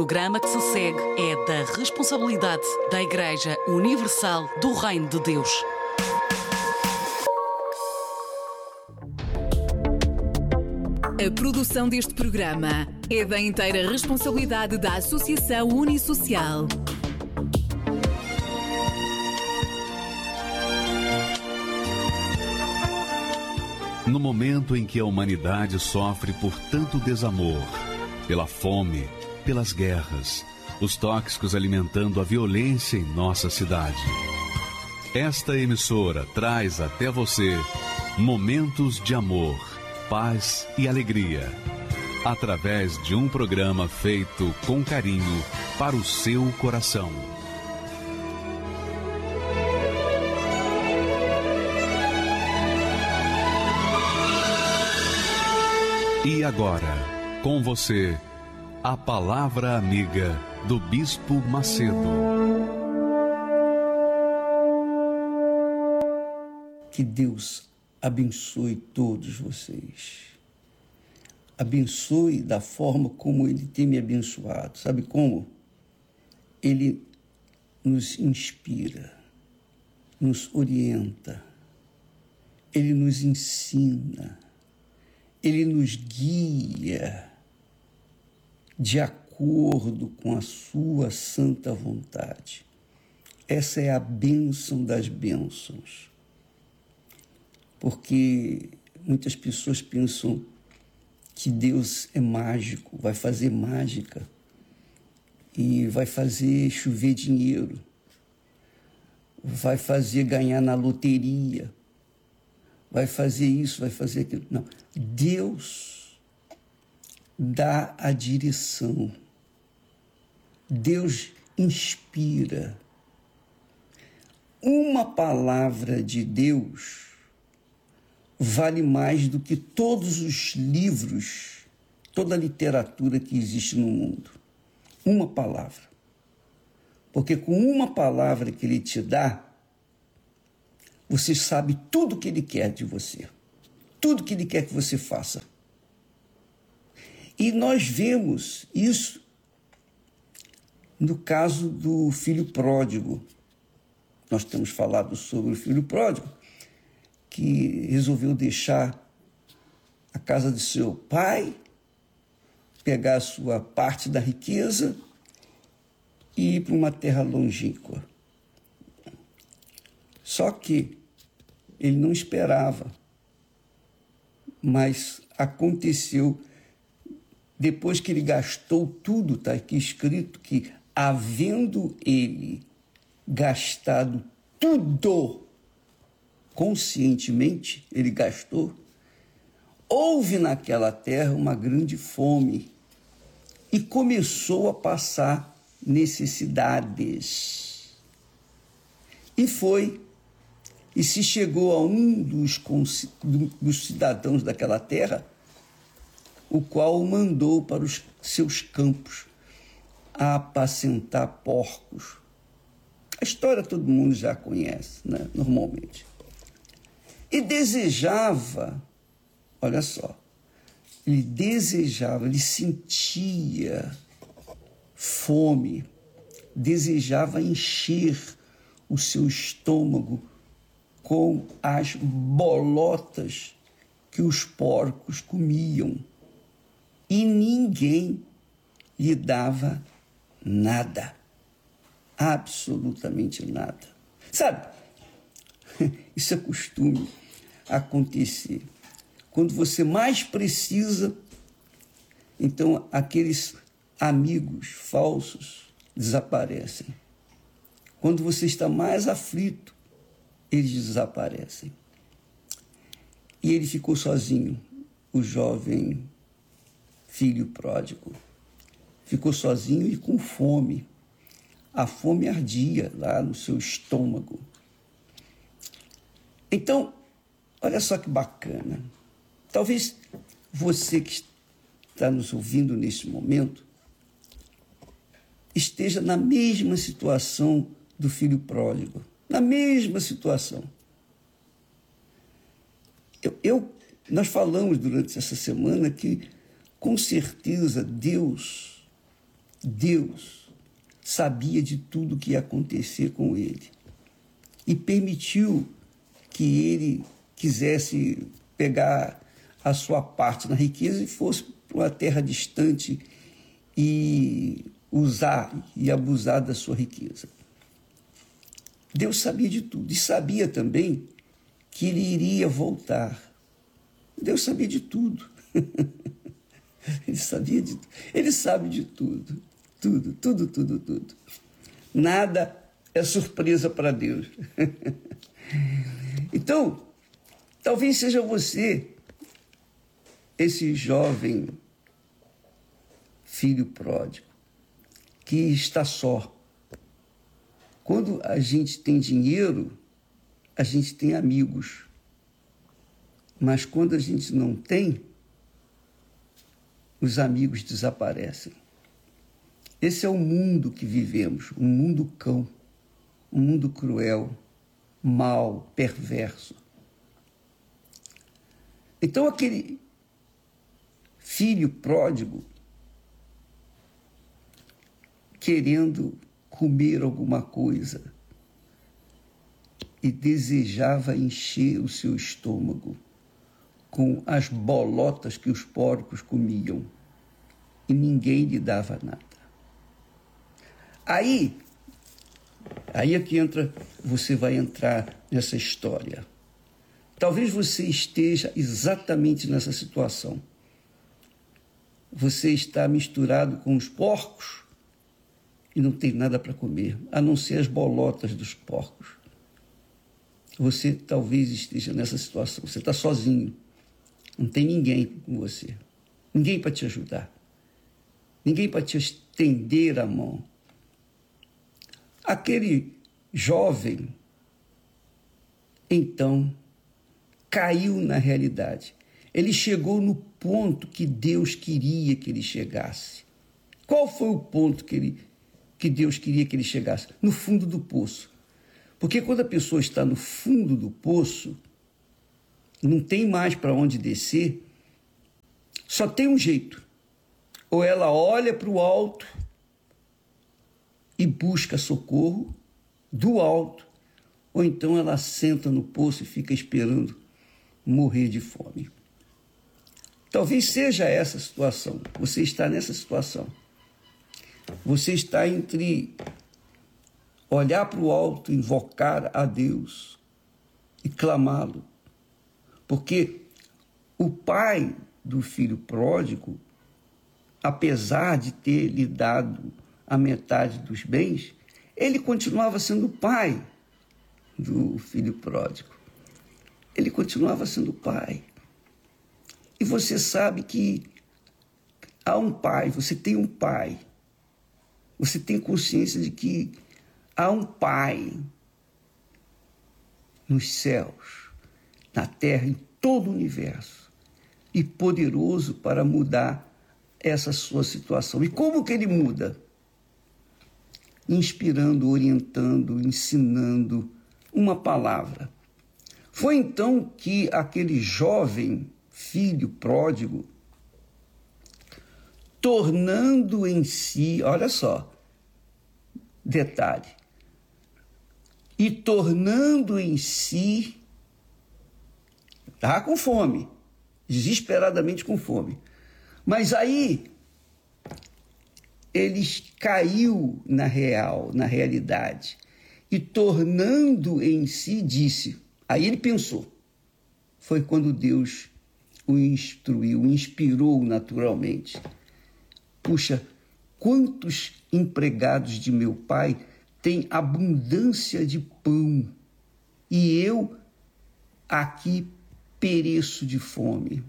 O programa que se segue é da responsabilidade da Igreja Universal do Reino de Deus. A produção deste programa é da inteira responsabilidade da Associação Unisocial. No momento em que a humanidade sofre por tanto desamor, pela fome, pelas guerras, os tóxicos alimentando a violência em nossa cidade, esta emissora traz até você momentos de amor, paz e alegria, através de um programa feito com carinho para o seu coração. E agora, com você, a palavra amiga do Bispo Macedo. Que Deus abençoe todos vocês. Abençoe da forma como Ele tem me abençoado. Sabe como? Ele nos inspira, nos orienta, Ele nos ensina, Ele nos guia de acordo com a sua santa vontade. Essa é a bênção das bênçãos. Porque muitas pessoas pensam que Deus é mágico, vai fazer mágica e vai fazer chover dinheiro, vai fazer ganhar na loteria, vai fazer isso, vai fazer aquilo. Não, Deus dá a direção. Deus inspira. Uma palavra de Deus vale mais do que todos os livros, toda a literatura que existe no mundo. Uma palavra. Porque com uma palavra que Ele te dá, você sabe tudo que Ele quer de você. Tudo que Ele quer que você faça. E nós vemos isso no caso do filho pródigo. Nós temos falado sobre o filho pródigo, que resolveu deixar a casa de seu pai, pegar a sua parte da riqueza e ir para uma terra longínqua. Só que ele não esperava, mas aconteceu. Depois que ele gastou tudo, está aqui escrito que, havendo ele gastado tudo, conscientemente ele gastou, houve naquela terra uma grande fome e começou a passar necessidades. E se chegou a um dos cidadãos daquela terra, o qual o mandou para os seus campos a apacentar porcos. A história todo mundo já conhece, né? Normalmente. E desejava, olha só, ele desejava, ele sentia fome, desejava encher o seu estômago com as bolotas que os porcos comiam. E ninguém lhe dava nada, absolutamente nada. Sabe, isso é costume acontecer. Quando você mais precisa, então aqueles amigos falsos desaparecem. Quando você está mais aflito, eles desaparecem. E ele ficou sozinho, o jovem filho pródigo. Ficou sozinho e com fome. A fome ardia lá no seu estômago. Então, olha só que bacana. Talvez você que está nos ouvindo neste momento esteja na mesma situação do filho pródigo. Na mesma situação. Nós falamos durante essa semana que, com certeza, Deus Deus sabia de tudo que ia acontecer com ele e permitiu que ele quisesse pegar a sua parte na riqueza e fosse para uma terra distante e usar e abusar da sua riqueza. Deus sabia de tudo e sabia também que ele iria voltar. Deus sabia de tudo. Ele sabe de tudo. Tudo. Nada é surpresa para Deus. Então, talvez seja você, esse jovem filho pródigo, que está só. Quando a gente tem dinheiro, a gente tem amigos. Mas quando a gente não tem, os amigos desaparecem. Esse é o mundo que vivemos, um mundo cão, um mundo cruel, mau, perverso. Então aquele filho pródigo, querendo comer alguma coisa, e desejava encher o seu estômago com as bolotas que os porcos comiam, e ninguém lhe dava nada. Aí é que você vai entrar nessa história. Talvez você esteja exatamente nessa situação. Você está misturado com os porcos e não tem nada para comer, a não ser as bolotas dos porcos. Você talvez esteja nessa situação. Você está sozinho. Não tem ninguém com você. Ninguém para te ajudar. Ninguém para te estender a mão. Aquele jovem, então, caiu na realidade. Ele chegou no ponto que Deus queria que ele chegasse. Qual foi o ponto que Deus queria que ele chegasse? No fundo do poço. Porque quando a pessoa está no fundo do poço, não tem mais para onde descer, só tem um jeito. Ou ela olha para o alto e busca socorro do alto, ou então ela senta no poço e fica esperando morrer de fome. Talvez seja essa a situação. Você está nessa situação. Você está entre olhar para o alto, invocar a Deus e clamá-lo. Porque o pai do filho pródigo, apesar de ter lhe dado a metade dos bens, ele continuava sendo pai do filho pródigo. Ele continuava sendo pai. E você sabe que há um pai, você tem um pai. Você tem consciência de que há um pai nos céus, na terra, em todo o universo, e poderoso para mudar essa sua situação. E como que ele muda? Inspirando, orientando, ensinando uma palavra. Foi então que aquele jovem filho pródigo, tornando em si, olha só, detalhe, e tornando em si, estava com fome, desesperadamente com fome. Mas aí ele caiu na realidade, e tornando em si, disse. Aí ele pensou. Foi quando Deus o instruiu, o inspirou naturalmente. Puxa, quantos empregados de meu pai têm abundância de pão, e eu aqui pereço de fome.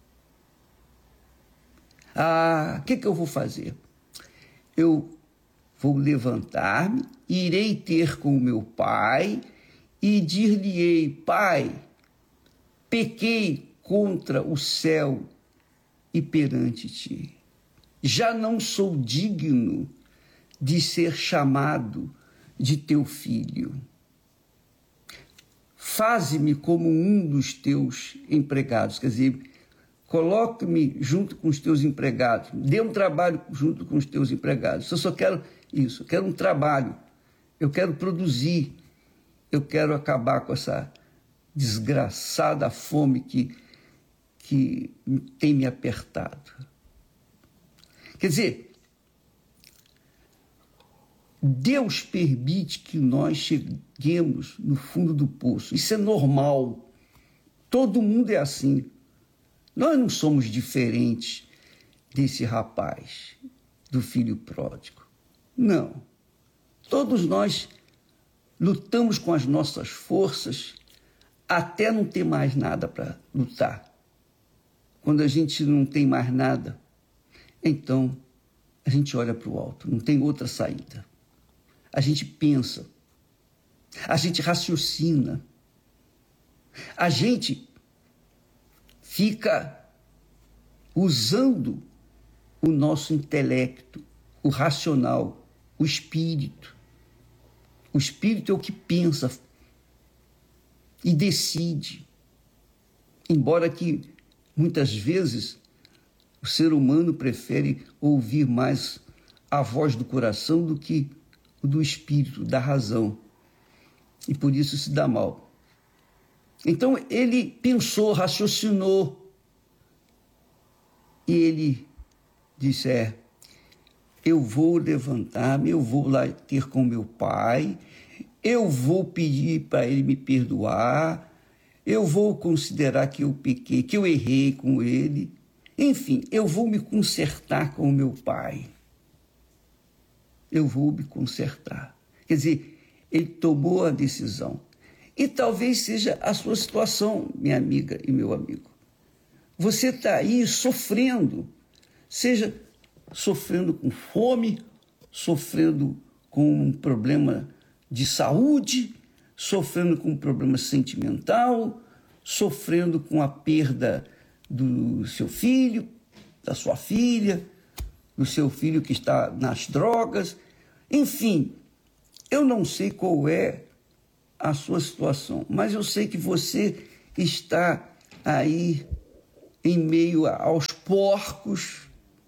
O que eu vou fazer? Eu vou levantar-me, irei ter com o meu pai e dir-lhe-ei: Pai, pequei contra o céu e perante ti. Já não sou digno de ser chamado de teu filho. Faze-me como um dos teus empregados. Quer dizer, Coloque-me junto com os teus empregados. Dê um trabalho junto com os teus empregados. Eu só quero isso. Eu quero um trabalho. Eu quero produzir. Eu quero acabar com essa desgraçada fome que tem me apertado. Quer dizer, Deus permite que nós cheguemos no fundo do poço. Isso é normal. Todo mundo é assim. Nós não somos diferentes desse rapaz, do filho pródigo. Não. Todos nós lutamos com as nossas forças até não ter mais nada para lutar. Quando a gente não tem mais nada, então a gente olha para o alto, não tem outra saída. A gente pensa, a gente raciocina, a gente fica usando o nosso intelecto, o racional, o espírito. O espírito é o que pensa e decide. Embora que muitas vezes o ser humano prefere ouvir mais a voz do coração do que o do espírito, da razão. E por isso se dá mal. Então ele pensou, raciocinou. E ele disse, eu vou levantar-me, eu vou lá ter com meu pai, eu vou pedir para ele me perdoar, eu vou considerar que eu pequei, que eu errei com ele. Enfim, eu vou me consertar com o meu pai. Eu vou me consertar. Quer dizer, ele tomou a decisão. E talvez seja a sua situação, minha amiga e meu amigo. Você está aí sofrendo, seja sofrendo com fome, sofrendo com um problema de saúde, sofrendo com um problema sentimental, sofrendo com a perda do seu filho, da sua filha, do seu filho que está nas drogas. Enfim, eu não sei qual é a sua situação, mas eu sei que você está aí em meio aos porcos,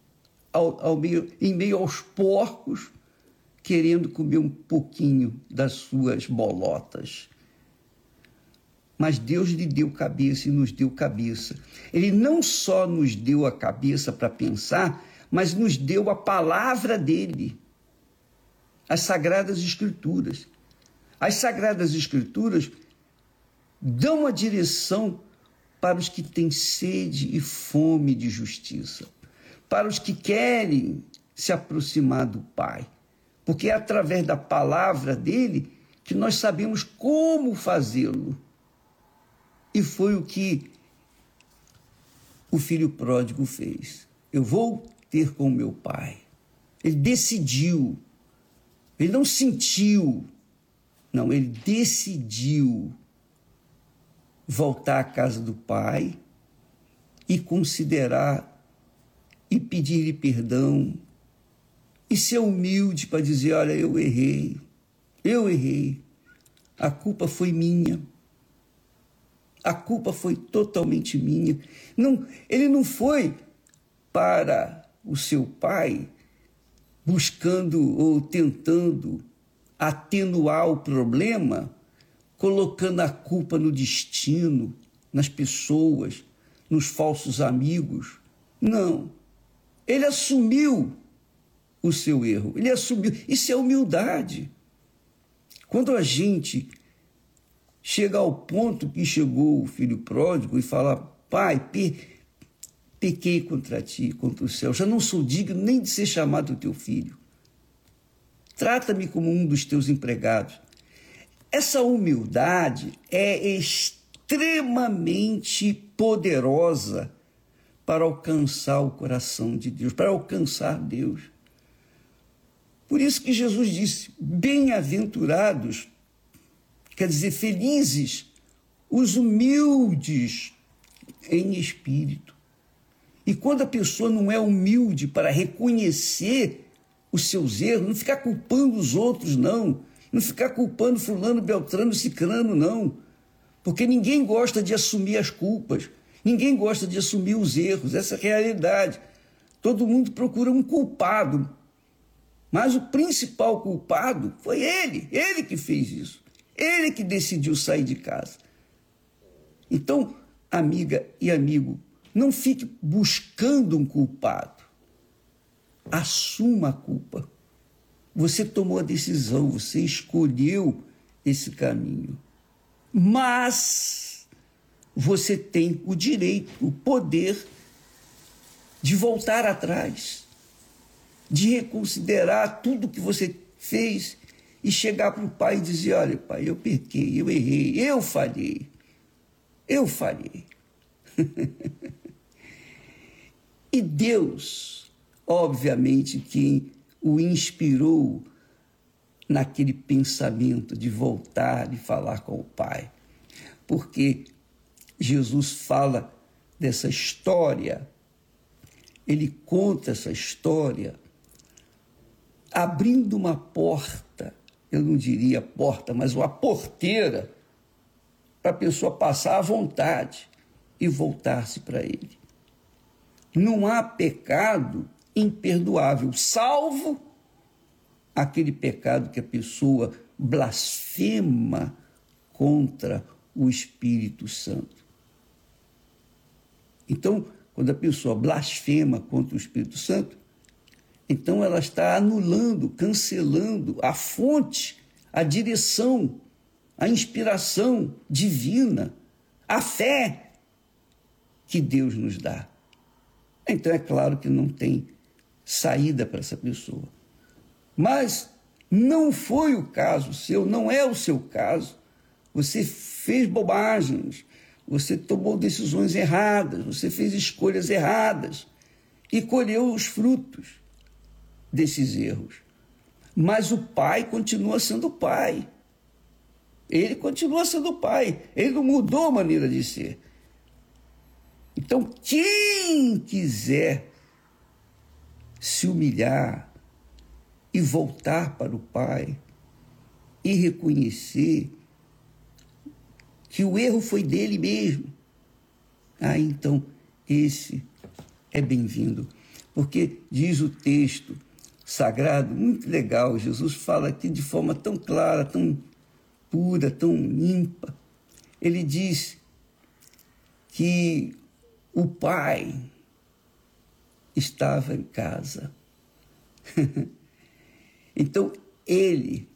em meio aos porcos, querendo comer um pouquinho das suas bolotas. Mas Deus lhe deu cabeça e nos deu cabeça. Ele não só nos deu a cabeça para pensar, mas nos deu a palavra dele, as Sagradas Escrituras. As Sagradas Escrituras dão a direção para os que têm sede e fome de justiça, para os que querem se aproximar do Pai, porque é através da palavra dele que nós sabemos como fazê-lo. E foi o que o filho pródigo fez. Eu vou ter com meu pai. Ele decidiu, ele não sentiu, não, ele decidiu voltar à casa do pai e considerar e pedir-lhe perdão e ser humilde para dizer, olha, eu errei, a culpa foi minha, a culpa foi totalmente minha. Não, ele não foi para o seu pai buscando ou tentando atenuar o problema, colocando a culpa no destino, nas pessoas, nos falsos amigos. Não. Ele assumiu o seu erro. Ele assumiu. Isso é humildade. Quando a gente chega ao ponto que chegou o filho pródigo e fala, pai, pequei contra ti, contra o céu, já não sou digno nem de ser chamado teu filho. Trata-me como um dos teus empregados. Essa humildade é extremamente poderosa para alcançar o coração de Deus, para alcançar Deus. Por isso que Jesus disse, bem-aventurados, quer dizer, felizes, os humildes em espírito. E quando a pessoa não é humilde para reconhecer os seus erros, não ficar culpando os outros, não ficar culpando fulano, beltrano, cicrano, não. Porque ninguém gosta de assumir as culpas. Ninguém gosta de assumir os erros, essa é a realidade. Todo mundo procura um culpado, mas o principal culpado foi ele que fez isso, ele que decidiu sair de casa. Então, amiga e amigo, não fique buscando um culpado, assuma a culpa. Você tomou a decisão, você escolheu esse caminho, mas você tem o direito, o poder de voltar atrás, de reconsiderar tudo que você fez e chegar para o pai e dizer: olha, pai, eu pequei, eu errei, eu falhei. E Deus, obviamente, quem o inspirou naquele pensamento de voltar e falar com o pai, porque Jesus fala dessa história, ele conta essa história abrindo uma porta, eu não diria porta, mas uma porteira, para a pessoa passar à vontade e voltar-se para ele. Não há pecado imperdoável, salvo aquele pecado que a pessoa blasfema contra o Espírito Santo. Então, quando a pessoa blasfema contra o Espírito Santo, então ela está anulando, cancelando a fonte, a direção, a inspiração divina, a fé que Deus nos dá. Então é claro que não tem saída para essa pessoa. Mas não foi o caso seu, não é o seu caso. Você fez bobagens, você tomou decisões erradas, você fez escolhas erradas e colheu os frutos desses erros. Mas o pai continua sendo pai. Ele continua sendo pai. Ele não mudou a maneira de ser. Então, quem quiser se humilhar e voltar para o pai e reconhecer que o erro foi dele mesmo, então esse é bem-vindo. Porque diz o texto sagrado, muito legal, Jesus fala aqui de forma tão clara, tão pura, tão limpa. Ele diz que o pai estava em casa. Então, ele,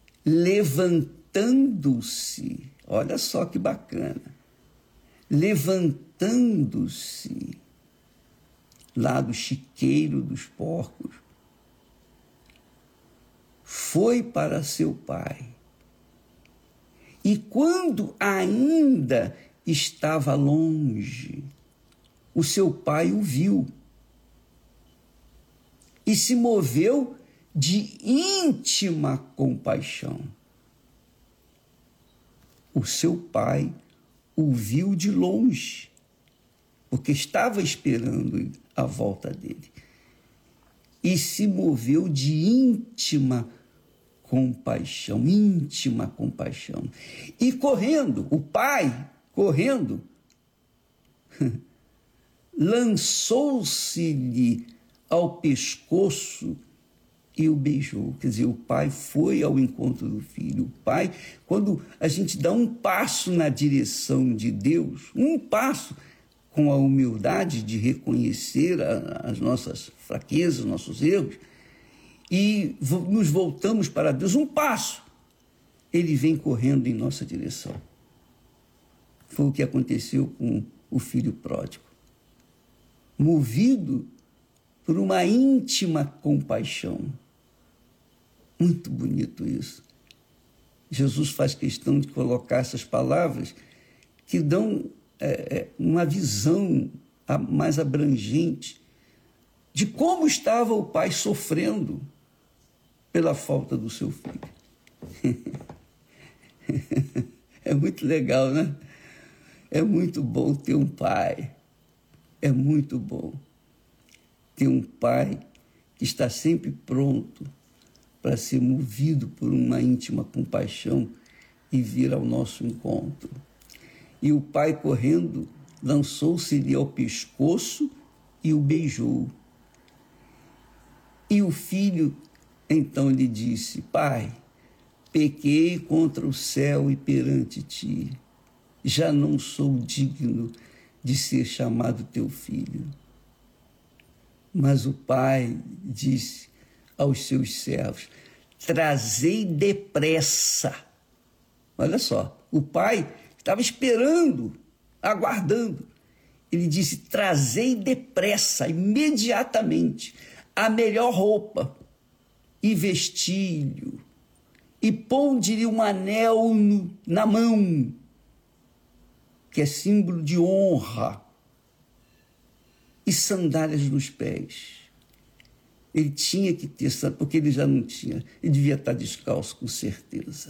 levantando-se, olha só que bacana, levantando-se lá do chiqueiro dos porcos, foi para seu pai. E quando ainda estava longe, o seu pai o viu e se moveu de íntima compaixão. O seu pai o viu de longe, porque estava esperando a volta dele, e se moveu de íntima compaixão, E correndo, o pai, correndo, lançou-se-lhe ao pescoço e o beijou. Quer dizer, o pai foi ao encontro do filho. O pai, quando a gente dá um passo na direção de Deus, um passo com a humildade de reconhecer as nossas fraquezas, nossos erros, e nos voltamos para Deus, um passo, ele vem correndo em nossa direção. Foi o que aconteceu com o filho pródigo. Movido por uma íntima compaixão. Muito bonito isso. Jesus faz questão de colocar essas palavras que dão uma visão mais abrangente de como estava o pai sofrendo pela falta do seu filho. É muito legal, né? É muito bom ter um pai. É muito bom ter um pai que está sempre pronto para ser movido por uma íntima compaixão e vir ao nosso encontro. E o pai correndo lançou-se-lhe ao pescoço e o beijou. E o filho então lhe disse: Pai, pequei contra o céu e perante ti. Já não sou digno de ser chamado teu filho. Mas o pai disse aos seus servos: trazei depressa. Olha só, o pai estava esperando, aguardando. Ele disse: trazei depressa, imediatamente, a melhor roupa e vestilho, e ponde-lhe um anel na mão, que é símbolo de honra, e sandálias nos pés. Ele tinha que ter, porque ele já não tinha, ele devia estar descalço, com certeza.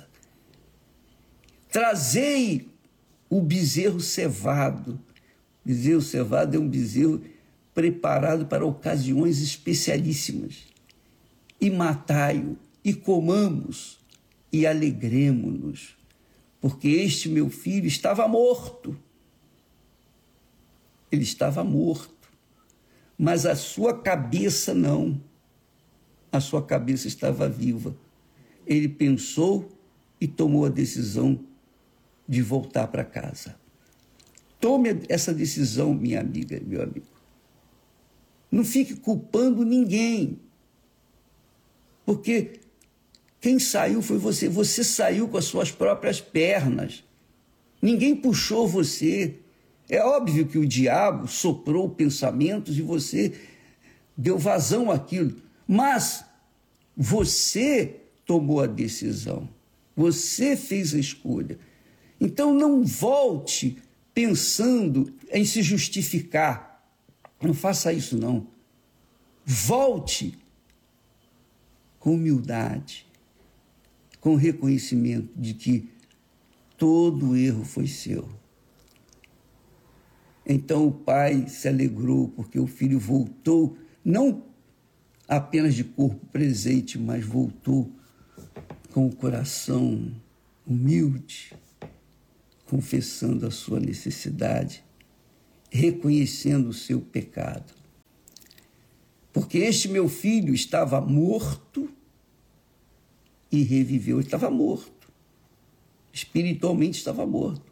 Trazei o bezerro cevado. Bezerro cevado é um bezerro preparado para ocasiões especialíssimas. E matai-o, e comamos, e alegremo-nos, porque este meu filho estava morto. Ele estava morto, mas a sua cabeça não. A sua cabeça estava viva. Ele pensou e tomou a decisão de voltar para casa. Tome essa decisão, minha amiga, meu amigo. Não fique culpando ninguém, porque quem saiu foi você. Você saiu com as suas próprias pernas. Ninguém puxou você. É óbvio que o diabo soprou pensamentos e você deu vazão àquilo. Mas você tomou a decisão. Você fez a escolha. Então não volte pensando em se justificar. Não faça isso, não. Volte com humildade, com reconhecimento de que todo erro foi seu. Então o pai se alegrou porque o filho voltou, não apenas de corpo presente, mas voltou com o coração humilde, confessando a sua necessidade, reconhecendo o seu pecado. Porque este meu filho estava morto e reviveu. Ele estava morto. Espiritualmente estava morto.